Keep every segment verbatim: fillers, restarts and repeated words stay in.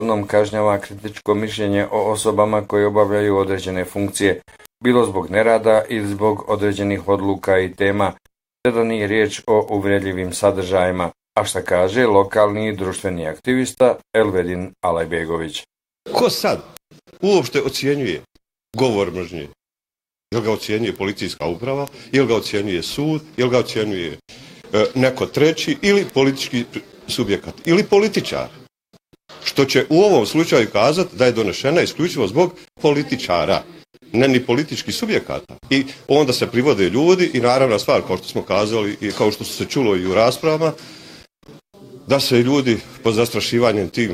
zakonom kažnjava kritičko mišljenje o osobama koje obavljaju određene funkcije, bilo zbog nerada ili zbog određenih odluka i tema, te da nije riječ o uvredljivim sadržajima, a šta kaže lokalni i društveni aktivista Elvedin Alajbegović. Ko sad uopšte ocjenjuje govor mržnje? Jel ga ocjenjuje policijska uprava, jel ga ocjenjuje sud, jel ga ocjenjuje e, neko treći ili politički subjekat ili političar? Što će u ovom slučaju kazati da je donešena isključivo zbog političara, ne ni političkih subjekata. I onda se privode ljudi i naravna stvar, kao što smo kazali i kao što se čulo i u raspravama, da se ljudi pod zastrašivanjem tim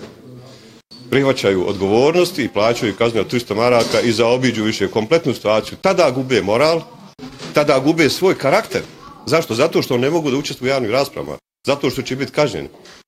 prihvaćaju odgovornosti i plaćaju kazne od tristo maraka i zaobiđu više kompletnu situaciju. Tada gube moral, tada gube svoj karakter. Zašto? Zato što ne mogu da učestvuju u javnim raspravama. Zato što će biti kažnjeni.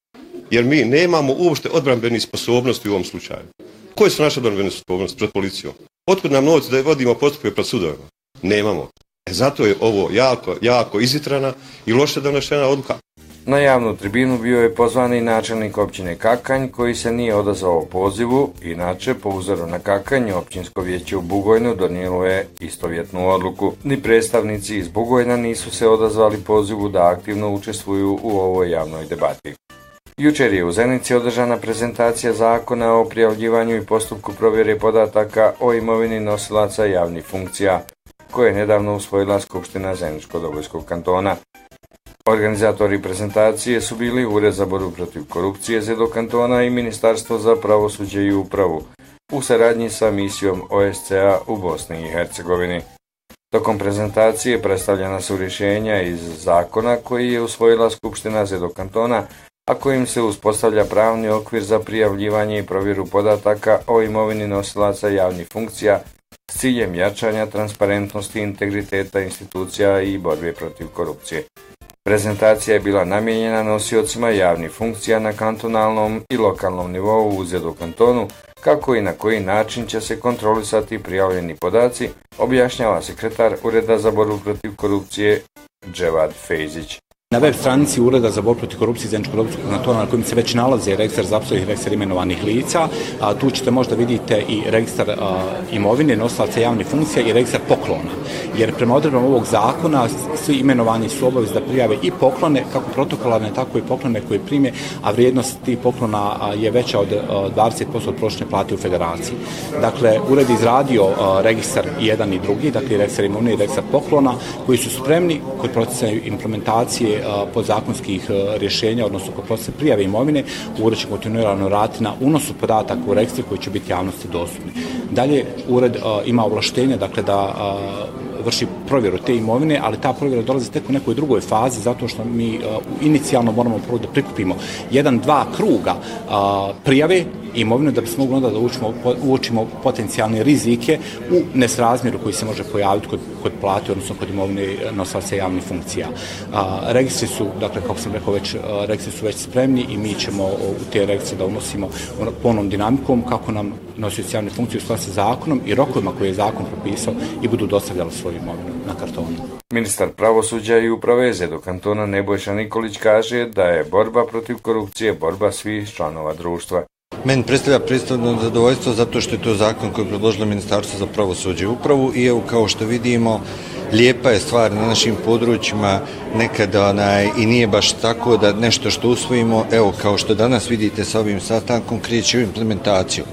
Jer mi nemamo uopšte odbrambenih sposobnosti u ovom slučaju. Koje su naše odbrambene sposobnosti pred policijom? Otkud nam novci da vodimo postupke pred sudovima? Nemamo. E zato je ovo jako, jako izitrana i loše donešena odluka. Na javnu tribinu bio je pozvan i načelnik općine Kakanj, koji se nije odazvao pozivu. Inače, po uzoru na Kakanj, općinsko vijeće u Bugojnu donijelo je istovjetnu odluku. Ni predstavnici iz Bugojna nisu se odazvali pozivu da aktivno učestvuju u ovoj javnoj debati. Jučer je u Zenici održana prezentacija zakona o prijavljivanju i postupku provjere podataka o imovini nosilaca javnih funkcija, koje je nedavno usvojila Skupština Zeničko-Dobojskog kantona. Organizatori prezentacije su bili Ured za borbu protiv korupcije Zedo kantona i Ministarstvo za pravosuđe i upravu u saradnji sa misijom O S C A u Bosni i Hercegovini. Tokom prezentacije predstavljena su rješenja iz zakona koji je usvojila Skupština Zedo kantona, a kojim se uspostavlja pravni okvir za prijavljivanje i provjeru podataka o imovini nosilaca javnih funkcija s ciljem jačanja transparentnosti i integriteta institucija i borbe protiv korupcije. Prezentacija je bila namijenjena nosiocima javnih funkcija na kantonalnom i lokalnom nivou u Zedo kantonu, kako i na koji način će se kontrolisati prijavljeni podaci, objašnjava sekretar Ureda za borbu protiv korupcije Dževad Fejzić. Na web stranici Ureda za borbu protiv korupcije Zeničko-Dobojskog kantona, na kojem se već nalaze registar zaposlenih i registar imenovanih lica, a tu ćete možda vidite i registar a, imovine, nosilaca javnih funkcija i registar poklona. Jer prema odredbama ovog zakona svi imenovani su obavezni da prijave i poklone, kako protokolarne, tako i poklone koje prime, a vrijednost tih poklona a, je veća od a, dvadeset posto od prosječne plate u federaciji. Dakle, Ured je izradio a, registar jedan i drugi, dakle registar imovine i registar poklona, koji su spremni kod procesa implementacije podzakonskih rješenja, odnosno kod procesa prijave imovine. Ured će kontinuirano raditi na unosu podataka u registru koji će biti javnosti dostupni. Dalje, Ured a, ima ovlaštenje, dakle, da a, vrši provjeru te imovine, ali ta provjera dolazi tek u nekoj drugoj fazi, zato što mi a, inicijalno moramo prvo da prikupimo jedan, dva kruga a, prijave imovine, da bismo mogli onda da učimo, uočimo potencijalne rizike u nesrazmjeru koji se može pojaviti kod, kod plate, odnosno kod imovine nosilaca javnih funkcija. A, registri su, dakle, kako sam rekao već, registri su već spremni i mi ćemo u te registre da unosimo ponovnom dinamikom kako nam nosioci javne funkcije u skladu sa zakonom i rokovima koje je zakon propisao i budu dostavljali svoju imovinu na kartonu. Ministar pravosuđa i uprave Zedo kantona Nebojša Nikolić kaže da je borba protiv korupcije borba svih članova društva. Meni predstavlja predstavljeno zadovoljstvo zato što je to zakon koji je predložilo Ministarstvo za pravosuđe i upravu i evo, kao što vidimo, lijepa je stvar na našim područjima, nekada onaj, i nije baš tako da nešto što usvojimo, evo, kao što danas vidite sa ovim sastankom, kreće u implementaciju.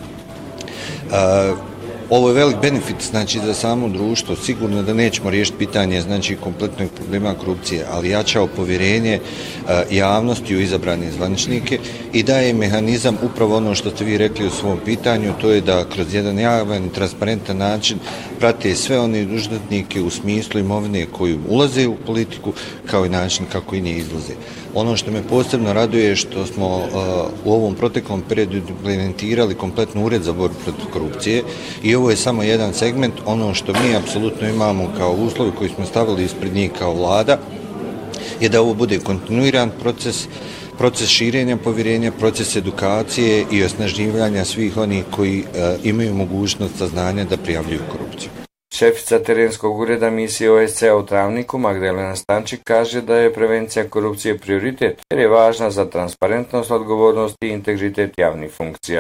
Uh, Ovo je velik benefit, znači, za samo društvo. Sigurno da nećemo riješiti pitanje, znači, kompletnog problema korupcije, ali jačao povjerenje uh, javnosti u izabrane zvaničnike i daje mehanizam, upravo ono što ste vi rekli u svom pitanju, to je da kroz jedan javan i transparentan način prate sve one dužnosnike u smislu imovine koju ulaze u politiku, kao i način kako i nje izlaze. Ono što me posebno raduje je što smo uh, u ovom proteklom periodu implementirali kompletnu ured za borbu protiv korupcije i ovo je samo jedan segment. Ono što mi apsolutno imamo kao uslovi koji smo stavili ispred njih kao vlada je da ovo bude kontinuiran proces, proces širenja povjerenja, proces edukacije i osnaživanja svih onih koji uh, imaju mogućnost saznanja da prijavljuju korupciju. Šefica terenskog ureda misije O S C-a u Travniku Magdalena Stančik kaže da je prevencija korupcije prioritet jer je važna za transparentnost, odgovornost i integritet javnih funkcija.